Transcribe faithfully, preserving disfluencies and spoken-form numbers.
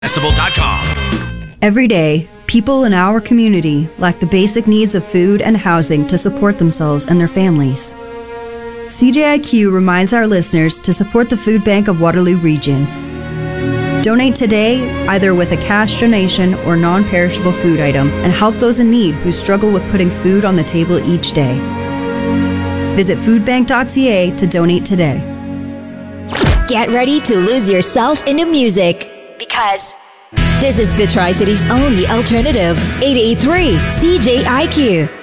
festival dot com. Every day, people in our community lack the basic needs of food and housing to support themselves and their families. C J I Q reminds our listeners to support the Food Bank of Waterloo Region. Donate today, either with a cash donation or non-perishable food item, and help those in need who struggle with putting food on the table each day. Visit food bank dot c a to donate today. Get ready to lose yourself into music, because this is the Tri-City's only alternative, eight eighty-three C J I Q.